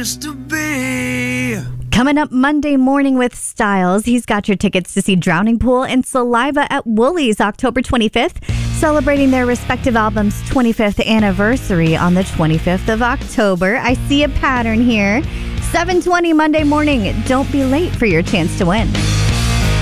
used to be. Coming up Monday morning with Styles, he's got your tickets to see Drowning Pool and Saliva at Woolies October 25th, celebrating their respective albums' 25th anniversary on the 25th of October. I see a pattern here. 7:20 Monday morning. Don't be late for your chance to win.